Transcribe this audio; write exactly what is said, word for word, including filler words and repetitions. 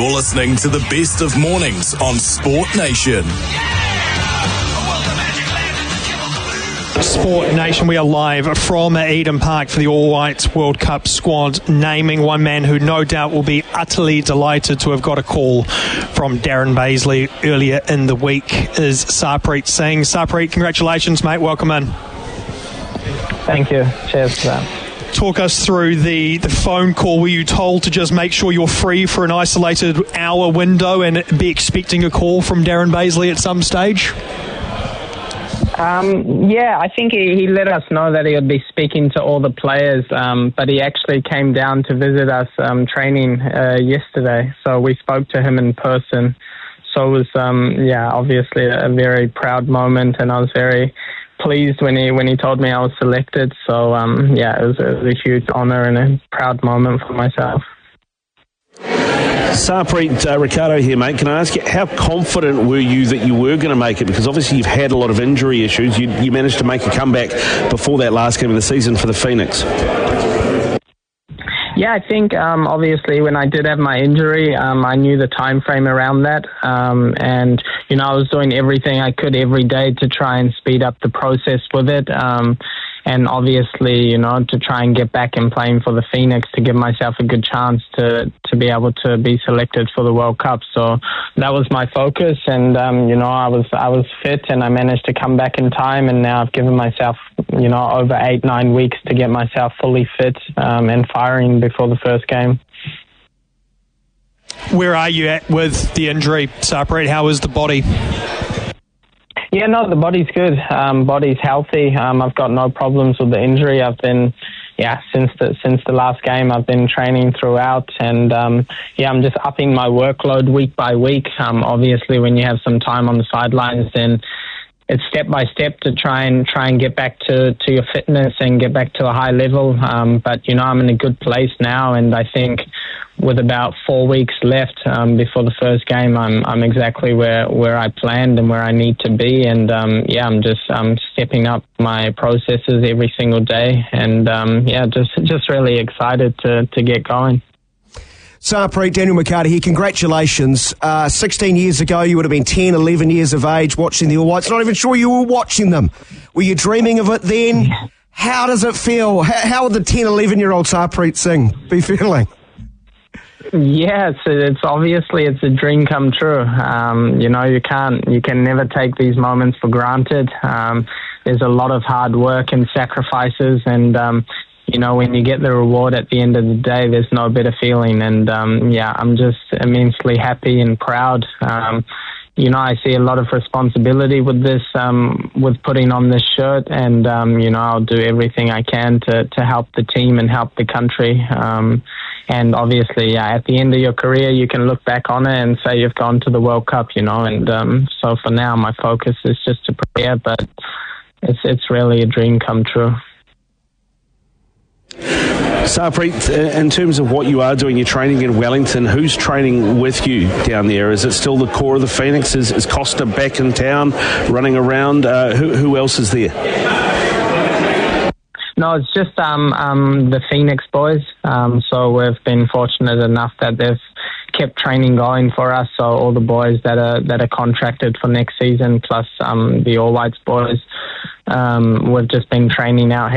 You're listening to the best of mornings on Sport Nation. Sport Nation, we are live from Eden Park for the All Whites World Cup squad, naming one man who no doubt will be utterly delighted to have got a call from Darren Bazley earlier in the week is Sarpreet Singh. Sarpreet, congratulations, mate. Welcome in. Thank you. Cheers for that. Talk us through the, the phone call. Were you told to just make sure you're free for an isolated hour window and be expecting a call from Darren Bazley at some stage? Um, yeah, I think he, he let us know that he would be speaking to all the players, um, but he actually came down to visit us um, training uh, yesterday. So we spoke to him in person. So it was, um, yeah, obviously a very proud moment, and I was very pleased when he when he told me I was selected. So um, yeah, it was, it was a huge honour and a proud moment for myself. Sarpreet, uh, Ricardo here, mate. Can I ask you, how confident were you that you were going to make it? Because obviously you've had a lot of injury issues. You, you managed to make a comeback before that last game of the season for the Phoenix. Yeah, I think um, obviously when I did have my injury, um, I knew the time frame around that, um, and you know I was doing everything I could every day to try and speed up the process with it. Um, And obviously, you know, to try and get back and playing for the Phoenix to give myself a good chance to, to be able to be selected for the World Cup. So that was my focus. And, um, you know, I was I was fit and I managed to come back in time. And now I've given myself, you know, over eight, nine weeks to get myself fully fit um, and firing before the first game. Where are you at with the injury, Sarpreet? How is the body? Yeah, no, the body's good. Um, body's healthy. Um, I've got no problems with the injury. I've been, yeah, since the since the last game, I've been training throughout, and um, yeah, I'm just upping my workload week by week. Um, obviously, when you have some time on the sidelines, then it's step by step to try and try and get back to, to your fitness and get back to a high level. Um, but you know, I'm in a good place now, and I think with about four weeks left um, before the first game, I'm I'm exactly where, where I planned and where I need to be. And um, yeah, I'm just um, stepping up my processes every single day, and um, yeah, just just really excited to to get going. Sarpreet, Daniel McCarty here. Congratulations. Uh, sixteen years ago, you would have been ten, eleven years of age watching the All Whites. Not even sure you were watching them. Were you dreaming of it then? How does it feel? How, how would the ten, eleven-year-old Sarpreet Singh be feeling? Yeah, it's, it's obviously it's a dream come true. Um, you know, you can't, you can never take these moments for granted. Um, there's a lot of hard work and sacrifices, and um, you know, when you get the reward at the end of the day, there's no better feeling. And um, yeah, I'm just immensely happy and proud. Um, you know, I see a lot of responsibility with this, um, with putting on this shirt, and um, you know, I'll do everything I can to to help the team and help the country. Um, And obviously, yeah, at the end of your career, you can look back on it and say you've gone to the World Cup, you know. And um, so for now, my focus is just to prepare, but it's it's really a dream come true. Sarpreet, in terms of what you are doing, you're training in Wellington. Who's training with you down there? Is it still the core of the Phoenix? Is, is Costa back in town, running around? Uh, who, who else is there? No, it's just um, um, the Phoenix boys. Um, so we've been fortunate enough that they've kept training going for us. So all the boys that are that are contracted for next season, plus um, the All Whites boys, um, we've just been training out